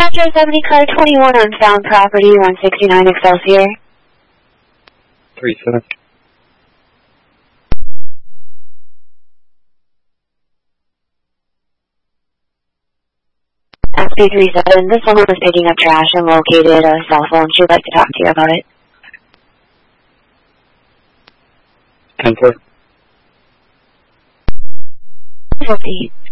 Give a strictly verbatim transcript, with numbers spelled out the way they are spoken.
Metro seventy car twenty-one on found property, one sixty-nine Excelsior. three seven. S B three seven, this woman was picking up trash and located a cell phone. She'd like to talk to you about it. ten four. We'll see.